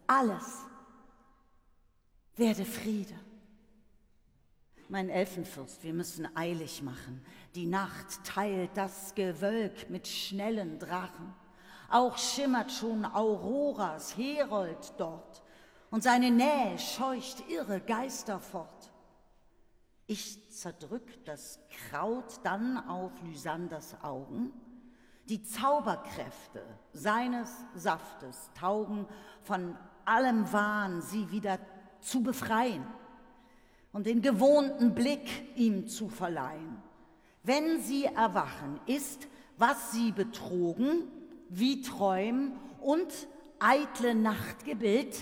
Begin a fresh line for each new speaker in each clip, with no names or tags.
alles werde Friede. Mein Elfenfürst, wir müssen eilig machen. Die Nacht teilt das Gewölk mit schnellen Drachen. Auch schimmert schon Auroras Herold dort, und seine Nähe scheucht irre Geister fort. Ich zerdrück das Kraut dann auf Lysanders Augen. Die Zauberkräfte seines Saftes taugen, von allem Wahn sie wieder zu befreien und den gewohnten Blick ihm zu verleihen. Wenn sie erwachen, ist, was sie betrogen, wie Träum und eitle Nachtgebild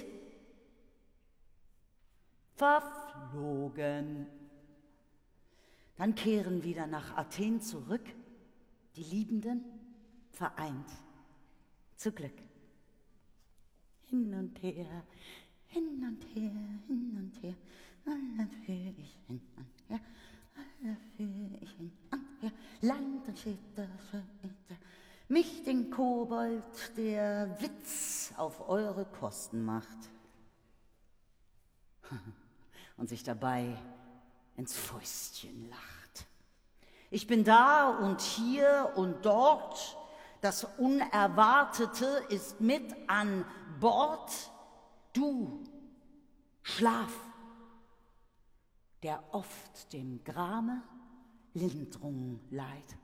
verflogen. Dann kehren wieder nach Athen zurück, die Liebenden vereint zu Glück. Hin und her, hin und her, hin und her, alle führ ich hin und her, alle führ ich hin und her, Land und Städte, mich den Kobold, der Witz auf eure Kosten macht und sich dabei ins Fäustchen lacht. Ich bin da und hier und dort, das Unerwartete ist mit an Bord. Du, Schlaf, der oft dem Grame Linderung leiht.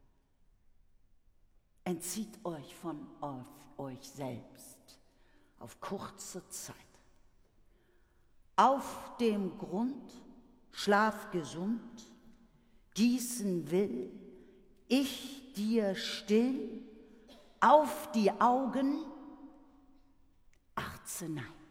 Entzieht euch von euch selbst auf kurze Zeit. Auf dem Grund schlaf gesund, gießen will ich dir still auf die Augen Arznei.